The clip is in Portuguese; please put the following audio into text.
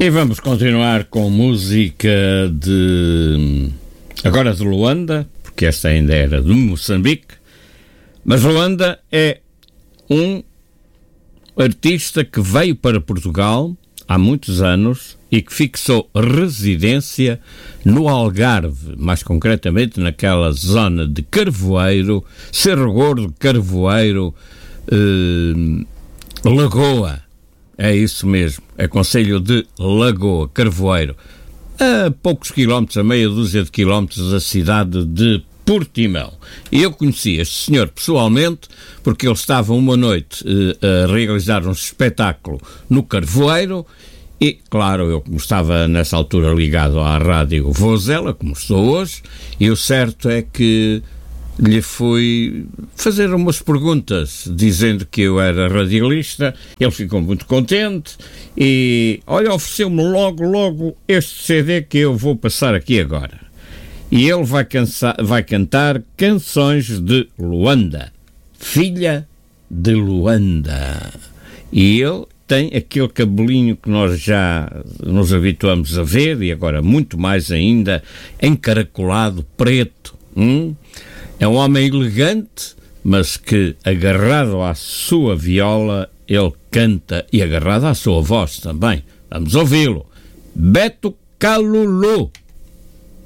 E vamos continuar com música agora de Luanda, porque esta ainda era de Moçambique, mas Luanda é um artista que veio para Portugal há muitos anos e que fixou residência no Algarve, mais concretamente naquela zona de Carvoeiro, Cerro Gordo, Carvoeiro, Lagoa. É isso mesmo, é concelho de Lagoa, Carvoeiro, a poucos quilómetros, a meia dúzia de quilómetros da cidade de Portimão. E eu conheci este senhor pessoalmente porque ele estava uma noite a realizar um espetáculo no Carvoeiro e, claro, eu como estava nessa altura ligado à rádio Vozela, como estou hoje, e o certo é que lhe fui fazer umas perguntas dizendo que eu era radialista. Ele ficou muito contente e, olha, ofereceu-me logo este CD que eu vou passar aqui agora. E ele vai cantar Canções de Luanda, Filha de Luanda. E ele tem aquele cabelinho que nós já nos habituamos a ver, e agora muito mais ainda, encaracolado, preto. É um homem elegante, mas que, agarrado à sua viola, ele canta, e agarrado à sua voz também. Vamos ouvi-lo. Beto Calulu.